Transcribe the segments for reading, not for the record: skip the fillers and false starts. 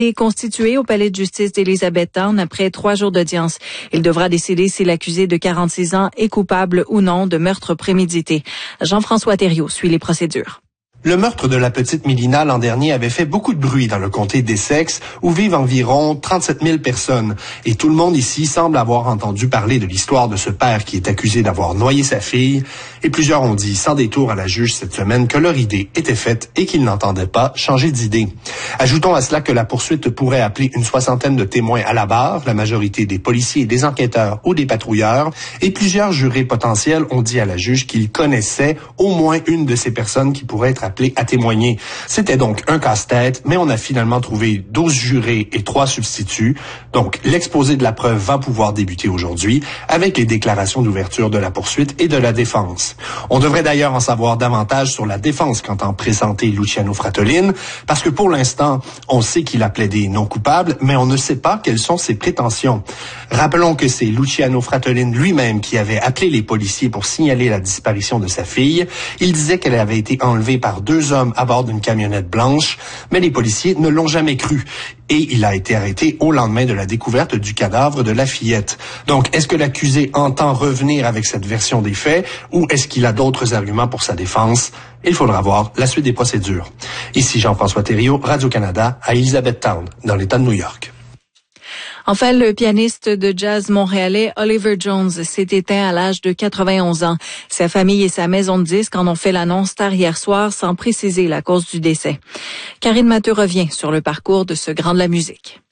est constitué au palais de justice d'Elizabethtown après 3 jours d'audience. Il devra décider si l'accusé de 46 ans est coupable ou non de meurtre prémédité. Jean-François Thériault suit les procédures. Le meurtre de la petite Mélina l'an dernier avait fait beaucoup de bruit dans le comté d'Essex, où vivent environ 37 000 personnes. Et tout le monde ici semble avoir entendu parler de l'histoire de ce père qui est accusé d'avoir noyé sa fille. Et plusieurs ont dit sans détour à la juge cette semaine que leur idée était faite et qu'ils n'entendaient pas changer d'idée. Ajoutons à cela que la poursuite pourrait appeler une 60aine de témoins à la barre, la majorité des policiers, des enquêteurs ou des patrouilleurs. Et plusieurs jurés potentiels ont dit à la juge qu'ils connaissaient au moins une de ces personnes qui pourrait être appelé à témoigner. C'était donc un casse-tête, mais on a finalement trouvé 12 jurés et 3 substituts. Donc, l'exposé de la preuve va pouvoir débuter aujourd'hui avec les déclarations d'ouverture de la poursuite et de la défense. On devrait d'ailleurs en savoir davantage sur la défense qu'entend présenter Luciano Fratellin, parce que pour l'instant, on sait qu'il a plaidé non coupable, mais on ne sait pas quelles sont ses prétentions. Rappelons que c'est Luciano Fratellin lui-même qui avait appelé les policiers pour signaler la disparition de sa fille. Il disait qu'elle avait été enlevée par 2 hommes à bord d'une camionnette blanche, mais les policiers ne l'ont jamais cru. Et il a été arrêté au lendemain de la découverte du cadavre de la fillette. Donc, est-ce que l'accusé entend revenir avec cette version des faits ou est-ce qu'il a d'autres arguments pour sa défense? Il faudra voir la suite des procédures. Ici Jean-François Thériault, Radio-Canada, à Elizabethtown, dans l'État de New York. Enfin, le pianiste de jazz montréalais Oliver Jones s'est éteint à l'âge de 91 ans. Sa famille et sa maison de disques en ont fait l'annonce tard hier soir sans préciser la cause du décès. Karine Matteux revient sur le parcours de ce grand de la musique.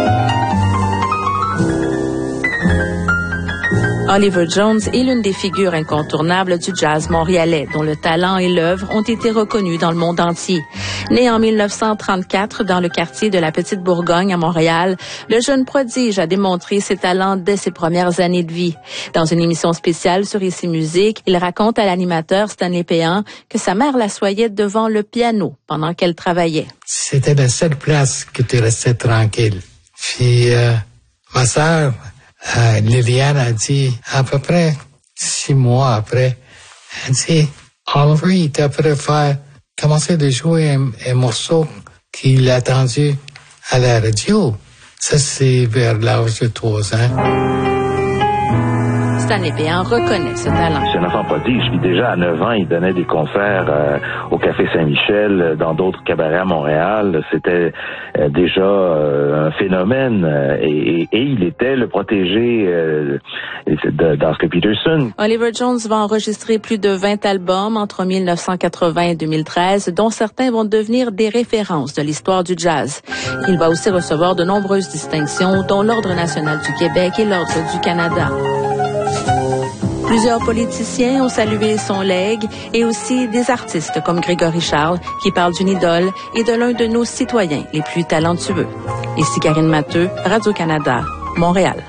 Oliver Jones est l'une des figures incontournables du jazz montréalais, dont le talent et l'œuvre ont été reconnus dans le monde entier. Né en 1934 dans le quartier de la Petite Bourgogne à Montréal, le jeune prodige a démontré ses talents dès ses premières années de vie. Dans une émission spéciale sur Ici Musique, il raconte à l'animateur Stanley Péan que sa mère l'assoyait devant le piano pendant qu'elle travaillait. C'était la seule place que tu restais tranquille. Puis ma sœur Liliane a dit, à peu près 6 mois après, elle dit, Oliver, il t'a préféré commencer de jouer un morceau qu'il a entendu à la radio. Ça, c'est vers l'âge de 3 ans. Stanley Péan reconnaît ce talent. C'est un enfant prodige. Puis déjà, à 9 ans, il donnait des concerts au Café Saint-Michel, dans d'autres cabarets à Montréal. C'était déjà un phénomène. Et il était le protégé d'Oscar Peterson. Oliver Jones va enregistrer plus de 20 albums entre 1980 et 2013, dont certains vont devenir des références de l'histoire du jazz. Il va aussi recevoir de nombreuses distinctions, dont l'Ordre national du Québec et l'Ordre du Canada. Plusieurs politiciens ont salué son legs et aussi des artistes comme Grégory Charles qui parle d'une idole et de l'un de nos citoyens les plus talentueux. Ici Karine Matteux, Radio-Canada, Montréal.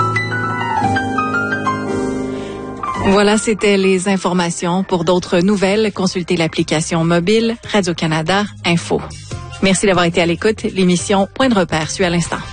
Voilà, c'était les informations. Pour d'autres nouvelles, consultez l'application mobile Radio-Canada Info. Merci d'avoir été à l'écoute. L'émission Point de repère suit à l'instant.